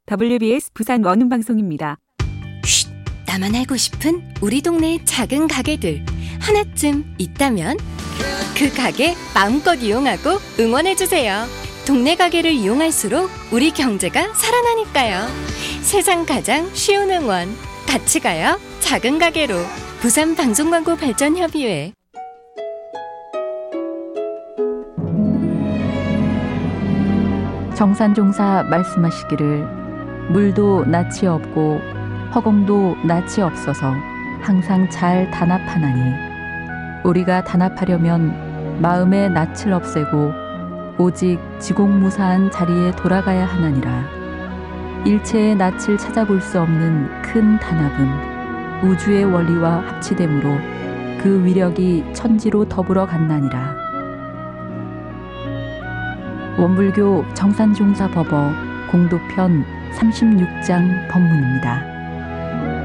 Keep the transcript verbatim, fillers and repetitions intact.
더블유비에스 부산 원음방송입니다. 쉿! 나만 알고 싶은 우리 동네 작은 가게들 하나쯤 있다면 그 가게 마음껏 이용하고 응원해주세요. 동네 가게를 이용할수록 우리 경제가 살아나니까요. 세상 가장 쉬운 응원 같이 가요. 작은 가게로. 부산 방송광고 발전협의회. 정산종사 말씀하시기를 물도 낯이 없고 허공도 낯이 없어서 항상 잘 단합하나니 우리가 단합하려면 마음의 낯을 없애고 오직 지공무사한 자리에 돌아가야 하나니라. 일체의 낯을 찾아볼 수 없는 큰 단합은 우주의 원리와 합치됨으로 그 위력이 천지로 더불어 갔나니라. 원불교 정산종사 법어 공도편 삼십육 장 법문입니다.